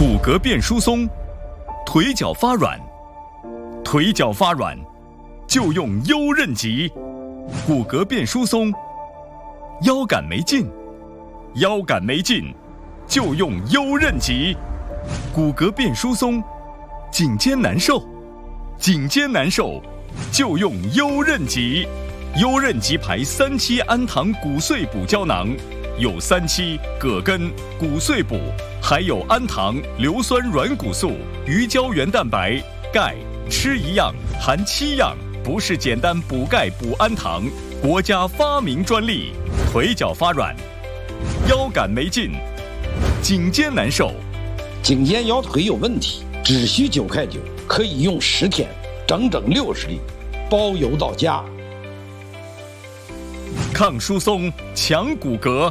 骨骼变疏松，腿脚发软，腿脚发软就用优韧极。骨骼变疏松，腰杆没劲，腰杆没劲就用优韧极。骨骼变疏松，颈肩难受，颈肩难受就用优韧极。优韧极牌3期氨糖骨碎补胶囊，有3期葛根、骨碎补，还有氨糖、硫酸软骨素、鱼胶原蛋白、钙，吃一样含7样，不是简单补钙补氨糖，国家发明专利。腿脚发软，腰杆没劲，颈肩难受， 颈肩腰腿有问题，只需9块9，可以用10天，整整60粒，包邮到家。 抗疏松，强骨骼。